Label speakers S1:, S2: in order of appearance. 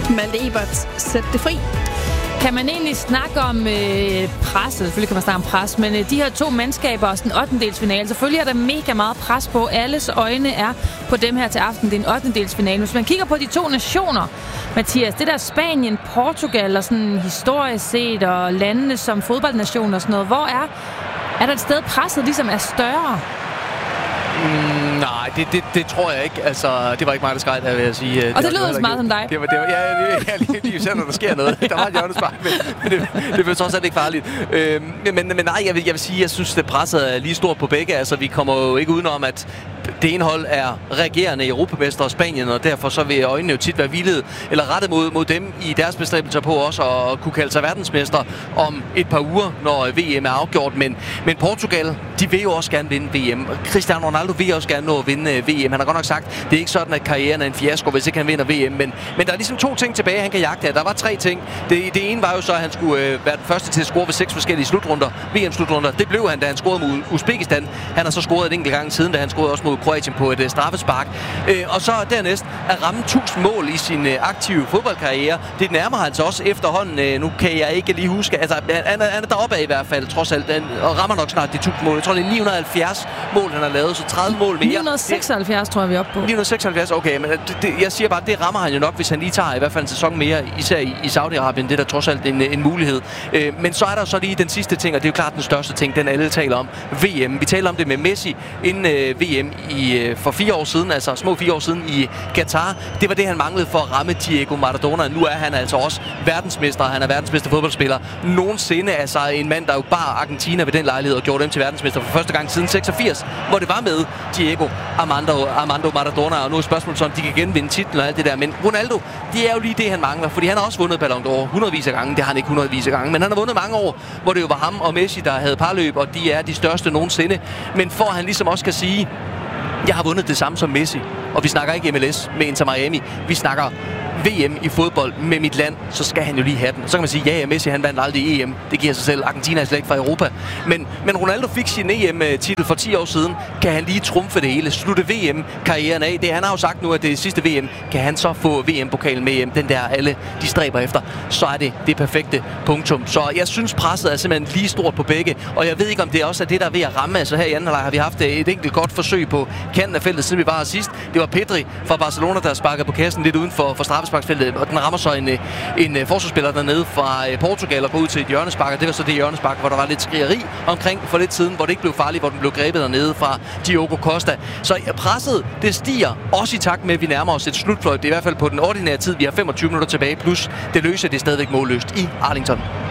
S1: Malte Ebert, sæt det fri.
S2: Kan man egentlig snakke om pres? Selvfølgelig kan man snakke om pres, men de her to mandskaber og sådan en 8-delsfinale, selvfølgelig er der mega meget pres på. Alles øjne er på dem her til aften. Det er en 8-delsfinale. Hvis man kigger på de to nationer, Mathias, det der Spanien, Portugal og sådan historisk set, og landene som fodboldnation og sådan noget, hvor er der et sted presset ligesom er større?
S3: Nej, det tror jeg ikke. Altså, det var ikke mig, der skreg, vil jeg sige.
S2: Og det lyder så meget som dig.
S3: Det var lige selv, når der sker noget. Der var et hjørnespark, men det var trods alt ikke farligt. Men nej, jeg vil sige, jeg synes, det presset er lige stort på begge. Altså, vi kommer jo ikke udenom, at det ene hold er regerende europamester og Spanien, og derfor så vil øjnene jo tit være vildet eller rettet mod dem i deres bestræbelser på også at kunne kalde sig verdensmester om et par uger, når VM er afgjort. Men Portugal, de vil jo også gerne vinde VM. Cristiano Ronaldo vil også gerne nå at vinde VM. Han har godt nok sagt, det er ikke sådan, at karrieren er en fiasko, hvis ikke han vinder VM. Men der er ligesom to ting tilbage, han kan jagte. Der var tre ting. Det ene var jo så, at han skulle være den første til at score ved 6 forskellige slutrunder, VM-slutrunder. Det blev han, da han scorede mod Uzbekistan. Han har så scoret en enkelt gang siden, da han scorede også mod Kroatien på et straffespark. Og så dernæst at ramme 1000 mål i sin aktive fodboldkarriere. Det nærmer han så også efterhånden. Nu kan jeg ikke lige huske. Altså, han er deroppe af i hvert fald, trods alt. Og rammer nok snart de 1000 mål. Jeg tror, det er 970 mål, han har lavet. Så 30 mål mere.
S2: 976 tror jeg, vi er oppe på.
S3: 976, okay. Men jeg siger bare, det rammer han jo nok, hvis han lige tager i hvert fald en sæson mere, især i Saudi-Arabien. Det er der trods alt en mulighed. Men så er der så lige den sidste ting, og det er jo klart den største ting, den alle taler om. VM. Vi taler om det med Messi inden VM for 4 år siden, altså små 4 år siden i Qatar. Det var det, han manglede for at ramme Diego Maradona. Nu er han altså også verdensmester. Han er verdensmester fodboldspiller. Nogensinde altså en mand, der jo bar Argentina ved den lejlighed og gjorde dem til verdensmester for første gang siden 86, hvor det var med Diego Armando Maradona. Og nu er spørgsmålet sådan, de kan genvinde titlen og alt det der. Men Ronaldo, det er jo lige det, han mangler. Fordi han har også vundet Ballon d'Or hundredvis af gange. Det har han ikke hundredvis af gange. Men han har vundet mange år, hvor det jo var ham og Messi, der havde parløb, og de er de største nogensinde. Men for at han ligesom også kan sige, jeg har vundet det samme som Messi, og vi snakker ikke MLS med Inter Miami. Vi snakker VM i fodbold med mit land, så skal han jo lige have den. Så kan man sige, ja, Messi han vandt aldrig EM. Det giver sig selv. Argentina er slet ikke fra Europa. Men Ronaldo fik sin EM-titel for 10 år siden. Kan han lige trumfe det hele? Slutte VM-karrieren af? Han har jo sagt nu, at det sidste VM, kan han så få VM-pokalen med hjem. Den der alle de stræber efter. Så er det perfekte punktum. Så jeg synes, presset er simpelthen lige stort på begge. Og jeg ved ikke, om det også er det, der er ved at ramme. Altså her i anden halvleg har vi haft et enkelt godt forsøg på kanten af feltet, siden vi var her sidst. Det var Pedri fra Barcelona, der sparkede på kassen lidt uden for straffesparksfeltet, og den rammer så en forsvarsspiller dernede fra Portugal og går ud til et hjørnespark, og det var så det hjørnespark, hvor der var lidt skrigeri omkring for lidt siden, hvor det ikke blev farligt, hvor den blev grebet dernede fra Diogo Costa. Så presset, det stiger også i takt med, at vi nærmer os et slutfløjt. Det er i hvert fald på den ordinære tid. Vi har 25 minutter tilbage, plus det løser det stadigvæk målløst i Arlington.